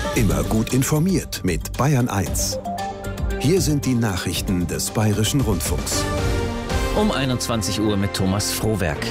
Immer gut informiert mit Bayern 1. Hier sind die Nachrichten des Bayerischen Rundfunks. Um 21 Uhr mit Thomas Frohwerk.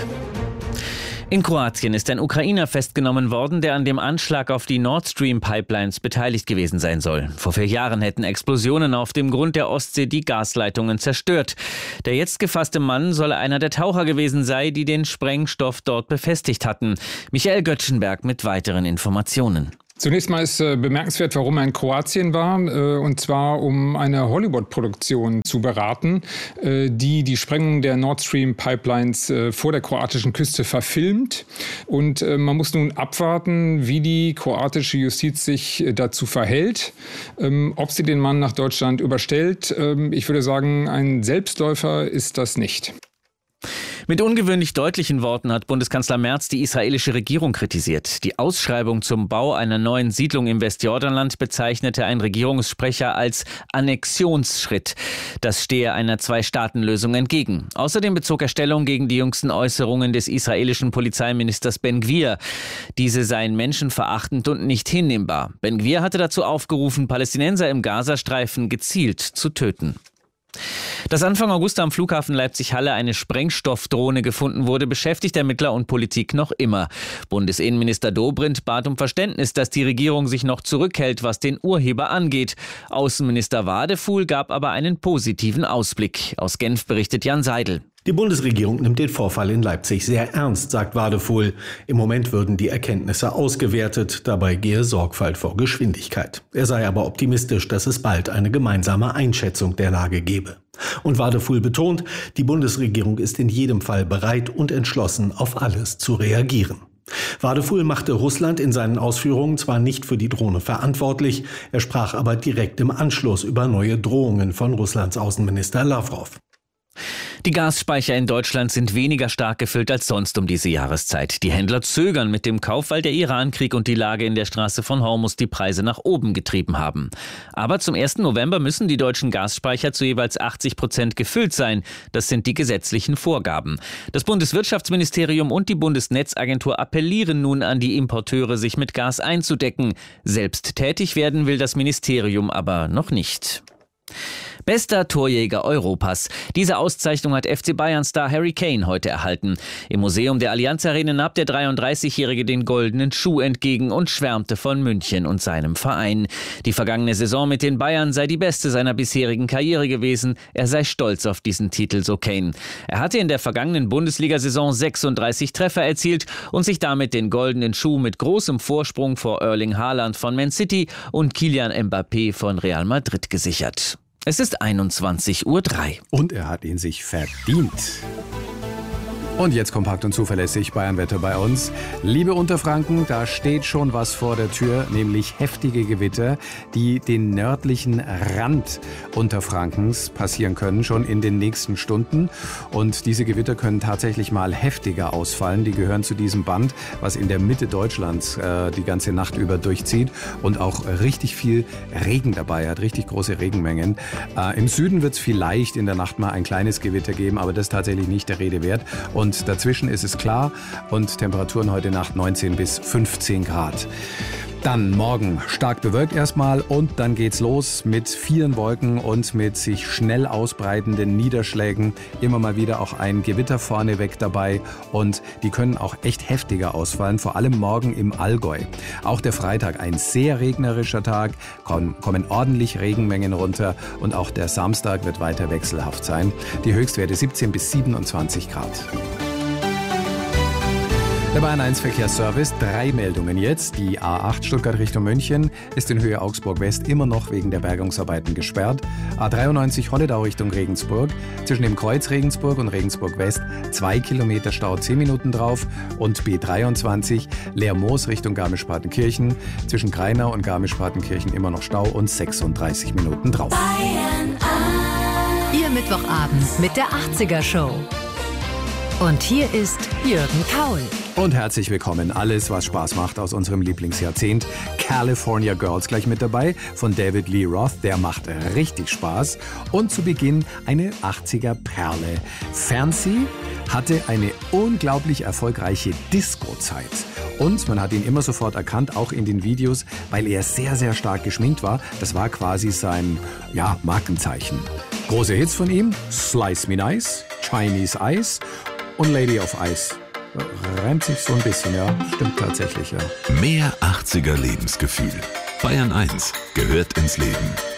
In Kroatien ist ein Ukrainer festgenommen worden, der an dem Anschlag auf die Nord Stream Pipelines beteiligt gewesen sein soll. Vor 4 Jahren hätten Explosionen auf dem Grund der Ostsee die Gasleitungen zerstört. Der jetzt gefasste Mann soll einer der Taucher gewesen sein, die den Sprengstoff dort befestigt hatten. Michael Göttschenberg mit weiteren Informationen. Zunächst mal ist bemerkenswert, warum er in Kroatien war, und zwar um eine Hollywood-Produktion zu beraten, die Sprengung der Nord Stream Pipelines vor der kroatischen Küste verfilmt. Und man muss nun abwarten, wie die kroatische Justiz sich dazu verhält, ob sie den Mann nach Deutschland überstellt. Ich würde sagen, ein Selbstläufer ist das nicht. Mit ungewöhnlich deutlichen Worten hat Bundeskanzler Merz die israelische Regierung kritisiert. Die Ausschreibung zum Bau einer neuen Siedlung im Westjordanland bezeichnete ein Regierungssprecher als Annexionsschritt. Das stehe einer Zwei-Staaten-Lösung entgegen. Außerdem bezog er Stellung gegen die jüngsten Äußerungen des israelischen Polizeiministers Ben Gvir. Diese seien menschenverachtend und nicht hinnehmbar. Ben Gvir hatte dazu aufgerufen, Palästinenser im Gazastreifen gezielt zu töten. Dass Anfang August am Flughafen Leipzig-Halle eine Sprengstoffdrohne gefunden wurde, beschäftigt Ermittler und Politik noch immer. Bundesinnenminister Dobrindt bat um Verständnis, dass die Regierung sich noch zurückhält, was den Urheber angeht. Außenminister Wadefuhl gab aber einen positiven Ausblick. Aus Genf berichtet Jan Seidel. Die Bundesregierung nimmt den Vorfall in Leipzig sehr ernst, sagt Wadefuhl. Im Moment würden die Erkenntnisse ausgewertet, dabei gehe Sorgfalt vor Geschwindigkeit. Er sei aber optimistisch, dass es bald eine gemeinsame Einschätzung der Lage gebe. Und Wadefuhl betont, die Bundesregierung ist in jedem Fall bereit und entschlossen, auf alles zu reagieren. Wadefuhl machte Russland in seinen Ausführungen zwar nicht für die Drohne verantwortlich, er sprach aber direkt im Anschluss über neue Drohungen von Russlands Außenminister Lawrow. Die Gasspeicher in Deutschland sind weniger stark gefüllt als sonst um diese Jahreszeit. Die Händler zögern mit dem Kauf, weil der Irankrieg und die Lage in der Straße von Hormuz die Preise nach oben getrieben haben. Aber zum 1. November müssen die deutschen Gasspeicher zu jeweils 80% gefüllt sein. Das sind die gesetzlichen Vorgaben. Das Bundeswirtschaftsministerium und die Bundesnetzagentur appellieren nun an die Importeure, sich mit Gas einzudecken. Selbst tätig werden will das Ministerium aber noch nicht. Bester Torjäger Europas. Diese Auszeichnung hat FC Bayern-Star Harry Kane heute erhalten. Im Museum der Allianz Arena nahm der 33-Jährige den goldenen Schuh entgegen und schwärmte von München und seinem Verein. Die vergangene Saison mit den Bayern sei die beste seiner bisherigen Karriere gewesen. Er sei stolz auf diesen Titel, so Kane. Er hatte in der vergangenen Bundesliga-Saison 36 Treffer erzielt und sich damit den goldenen Schuh mit großem Vorsprung vor Erling Haaland von Man City und Kylian Mbappé von Real Madrid gesichert. Es ist 21:03 Uhr. Und er hat ihn sich verdient. Und jetzt kompakt und zuverlässig Bayernwetter bei uns. Liebe Unterfranken, da steht schon was vor der Tür, nämlich heftige Gewitter, die den nördlichen Rand Unterfrankens passieren können, schon in den nächsten Stunden. Und diese Gewitter können tatsächlich mal heftiger ausfallen. Die gehören zu diesem Band, was in der Mitte Deutschlands die ganze Nacht über durchzieht und auch richtig viel Regen dabei hat, richtig große Regenmengen. Im Süden wird es vielleicht in der Nacht mal ein kleines Gewitter geben, aber das ist tatsächlich nicht der Rede wert. Und dazwischen ist es klar und Temperaturen heute Nacht 19 bis 15 Grad. Dann morgen stark bewölkt erstmal und dann geht's los mit vielen Wolken und mit sich schnell ausbreitenden Niederschlägen. Immer mal wieder auch ein Gewitter vorneweg dabei und die können auch echt heftiger ausfallen, vor allem morgen im Allgäu. Auch der Freitag ein sehr regnerischer Tag, kommen ordentlich Regenmengen runter und auch der Samstag wird weiter wechselhaft sein. Die Höchstwerte 17 bis 27 Grad. Der Bayern 1 Verkehrsservice, 3 Meldungen jetzt. Die A8 Stuttgart Richtung München ist in Höhe Augsburg West immer noch wegen der Bergungsarbeiten gesperrt. A93 Holledau Richtung Regensburg, zwischen dem Kreuz Regensburg und Regensburg West 2 Kilometer Stau, 10 Minuten drauf. Und B23 Lermoos Richtung Garmisch-Partenkirchen, zwischen Greinau und Garmisch-Partenkirchen immer noch Stau und 36 Minuten drauf. Bayern 1. Ihr Mittwochabend mit der 80er Show. Und hier ist Jürgen Kaul. Und herzlich willkommen. Alles, was Spaß macht aus unserem Lieblingsjahrzehnt. California Girls gleich mit dabei von David Lee Roth. Der macht richtig Spaß. Und zu Beginn eine 80er-Perle. Fancy hatte eine unglaublich erfolgreiche Disco-Zeit. Und man hat ihn immer sofort erkannt, auch in den Videos, weil er sehr, sehr stark geschminkt war. Das war quasi sein Markenzeichen. Große Hits von ihm: Slice Me Nice, Chinese Ice und Lady of Ice. Reimt sich so ein bisschen, ja. Stimmt tatsächlich, ja. Mehr 80er Lebensgefühl. Bayern 1 gehört ins Leben.